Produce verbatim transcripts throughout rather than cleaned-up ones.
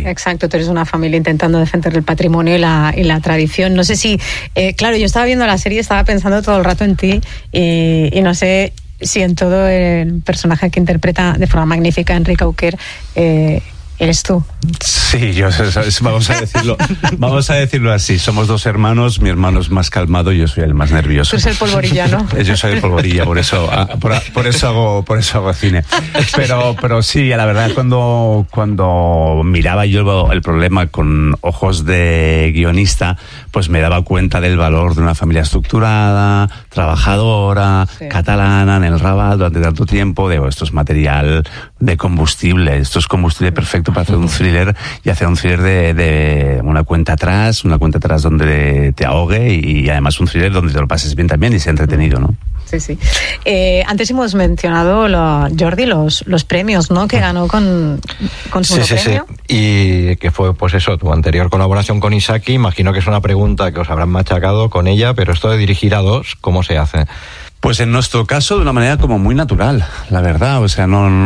Exacto, tú eres una familia intentando defender el patrimonio y la, y la tradición. No sé si, eh, claro, yo estaba viendo la serie y estaba pensando todo el rato en ti y, y no sé si en todo el personaje que interpreta de forma magnífica Enrique Auquer eh, eres tú. Sí, yo vamos a decirlo, vamos a decirlo así. Somos dos hermanos, mi hermano es más calmado y yo soy el más nervioso. Tú eres el polvorilla, ¿no? Yo soy el polvorilla, por eso, por, por eso hago, por eso hago cine. Pero, pero sí, la verdad cuando, cuando miraba yo el problema con ojos de guionista, pues me daba cuenta del valor de una familia estructurada, trabajadora, sí. catalana, en el Raval durante tanto tiempo. Digo, esto es material de combustible, esto es combustible perfecto para hacer un thriller y hacer un thriller de, de una cuenta atrás, una cuenta atrás donde te ahogue y, y además un thriller donde te lo pases bien también y sea entretenido, ¿no? Sí, sí. Eh, antes hemos mencionado, lo, Jordi, los, los premios, ¿no? Que ganó con, con su sí, sí, premio. Sí, y que fue, pues eso, tu anterior colaboración con Isaki. Imagino que es una pregunta que os habrán machacado con ella, pero esto de dirigir a dos, ¿cómo se hace? Pues en nuestro caso de una manera como muy natural, la verdad, o sea, no,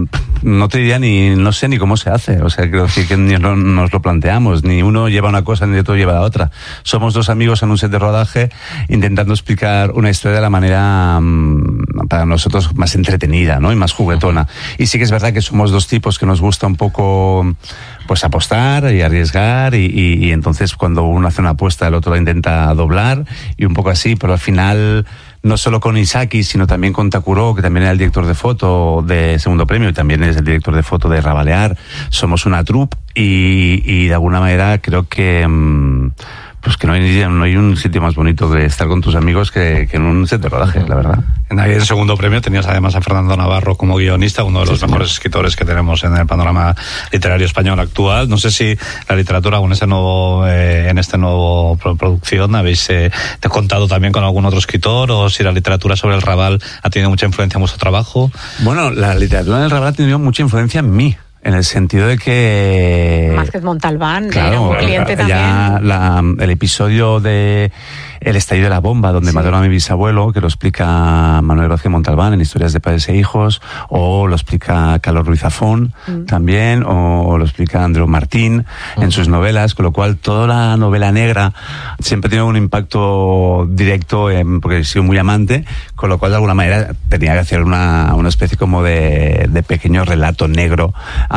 no te diría ni, no sé ni cómo se hace, o sea, creo decir que ni no nos lo planteamos, ni uno lleva una cosa ni otro lleva la otra. Somos dos amigos en un set de rodaje intentando explicar una historia de la manera mmm, para nosotros más entretenida, ¿no? Y más juguetona. Y sí que es verdad que somos dos tipos que nos gusta un poco pues apostar y arriesgar y, y, y entonces cuando uno hace una apuesta el otro la intenta doblar y un poco así, pero al final no solo con Isaki, sino también con Takuro, que también era el director de foto de Segundo Premio y también es el director de foto de Rabalear. Somos una troupe y, y de alguna manera creo que mmm, pues que no hay, no hay un sitio más bonito que estar con tus amigos que, que en un set de rodaje, la verdad. En el Segundo Premio tenías además a Fernando Navarro como guionista, uno de los sí, mejores señor. escritores que tenemos en el panorama literario español actual. No sé si la literatura con ese nuevo, eh, en este nuevo producción habéis eh, te contado también con algún otro escritor o si la literatura sobre el Raval ha tenido mucha influencia en vuestro trabajo. Bueno, la literatura en el Raval ha tenido mucha influencia en mí. En el sentido de que... Márquez Montalbán, claro, era un cliente ya también. La, el episodio de El estallido de la bomba, donde sí. mataron a mi bisabuelo, que lo explica Manuel Vázquez Montalbán en Historias de Padres e Hijos, o lo explica Carlos Ruiz Zafón mm. también, o lo explica Andreu Martín mm. en sus novelas, con lo cual toda la novela negra siempre tiene un impacto directo, en, porque he sido muy amante, con lo cual de alguna manera tenía que hacer una, una especie como de, de pequeño relato negro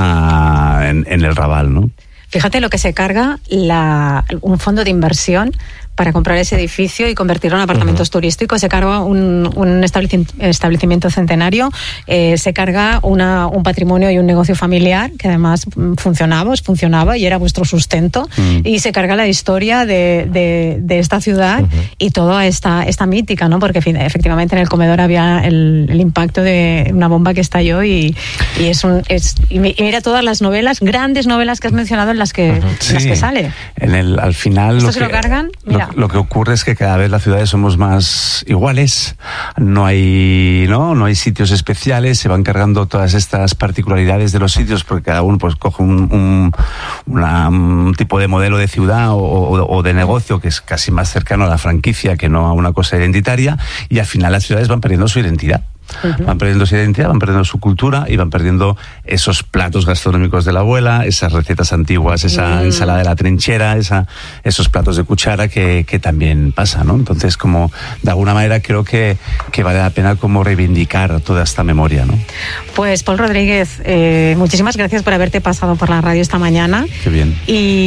uh, en, en el Raval, ¿no? Fíjate lo que se carga la, un fondo de inversión para comprar ese edificio y convertirlo en apartamentos uh-huh. turísticos. Se carga un, un establecimiento centenario, eh, se carga una, un patrimonio y un negocio familiar que además funcionaba, funcionaba y era vuestro sustento, uh-huh. y se carga la historia de, de, de esta ciudad uh-huh. y toda esta, esta mítica, ¿no? Porque efectivamente en el comedor había el, el impacto de una bomba que estalló y, y es un es y mira todas las novelas, grandes novelas que has mencionado en las que, uh-huh. en sí. las que sale. En el, al final ¿Esto lo se que, lo cargan? Mira. Lo, lo que ocurre es que cada vez las ciudades somos más iguales, no hay, ¿no? No hay sitios especiales, se van cargando todas estas particularidades de los sitios porque cada uno pues coge un, un, una, un tipo de modelo de ciudad o, o, o de negocio que es casi más cercano a la franquicia que no a una cosa identitaria y al final las ciudades van perdiendo su identidad. Uh-huh. Van perdiendo su identidad, van perdiendo su cultura y van perdiendo esos platos gastronómicos de la abuela, esas recetas antiguas, esa uh-huh. ensalada de la trinchera, esa, esos platos de cuchara que, que también pasa, ¿no? Entonces, como de alguna manera creo que, que vale la pena como reivindicar toda esta memoria, ¿no? Pues Pol Rodríguez, eh, muchísimas gracias por haberte pasado por la radio esta mañana. Qué bien.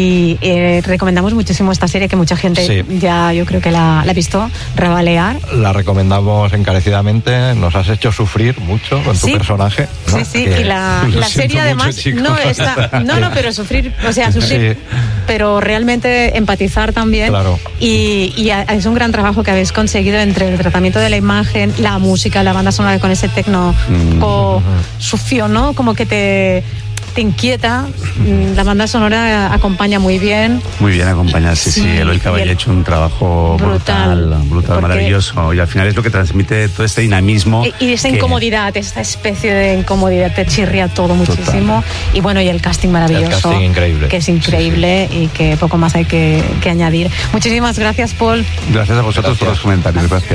Y eh, recomendamos muchísimo esta serie que mucha gente sí. ya yo creo que la, la ha visto, Rabalear. La recomendamos encarecidamente, nos has hecho sufrir mucho con tu sí, personaje, ¿no? Sí, sí, que y la, la serie además mucho, no está, no, no, pero sufrir, o sea, sufrir, sí. pero realmente empatizar también. Claro. Y, y es un gran trabajo que habéis conseguido entre el tratamiento de la imagen, la música, la banda sonora con ese tecno mm. o sucio, ¿no? Como que te te inquieta, la banda sonora acompaña muy bien. Muy bien acompañada, sí, sí, sí. Eloy Caballé ha hecho un trabajo brutal, brutal, brutal maravilloso. Y al final es lo que transmite todo este dinamismo. Y, y esa que... incomodidad, esta especie de incomodidad, te chirria todo muchísimo. Total. Y bueno, y el casting maravilloso. El casting increíble. Que es increíble, sí, sí. Y que poco más hay que, que añadir. Muchísimas gracias, Pol. Gracias a vosotros gracias. por los comentarios, gracias.